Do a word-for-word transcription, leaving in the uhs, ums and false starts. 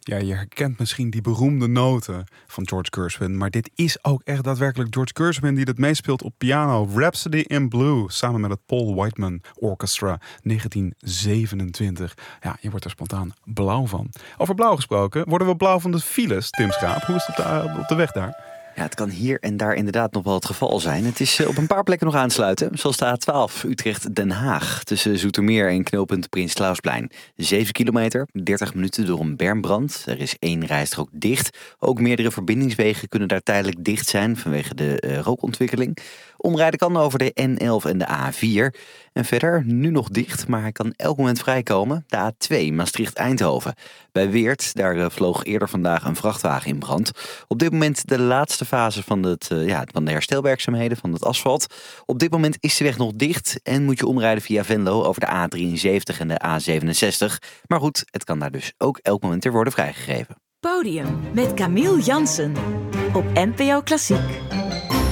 Ja, je herkent misschien die beroemde noten van George Gershwin. Maar dit is ook echt daadwerkelijk George Gershwin die dit meespeelt op piano. Rhapsody in Blue, samen met het Paul Whiteman Orchestra, negentien zevenentwintig. Ja, je wordt er spontaan blauw van. Over blauw gesproken, worden we blauw van de files, Tim Schaap? Hoe is het op de, op de weg daar? Ja, het kan hier en daar inderdaad nog wel het geval zijn. Het is op een paar plekken nog aansluiten. Zoals de A twaalf Utrecht-Den Haag. Tussen Zoetermeer en knooppunt Prins Clausplein. zeven kilometer, dertig minuten door een bermbrand. Er is één rijstrook dicht. Ook meerdere verbindingswegen kunnen daar tijdelijk dicht zijn vanwege de uh, rookontwikkeling. Omrijden kan over de N elf en de A vier. En verder nu nog dicht, maar hij kan elk moment vrijkomen. De A twee Maastricht-Eindhoven. Bij Weert, daar uh, vloog eerder vandaag een vrachtwagen in brand. Op dit moment de laatste fase van, het, uh, ja, van de herstelwerkzaamheden van het asfalt. Op dit moment is de weg nog dicht en moet je omrijden via Venlo over de A drieënzeventig en de A zevenenzestig. Maar goed, het kan daar dus ook elk moment weer worden vrijgegeven. Podium met Camille Jansen op N P O Klassiek.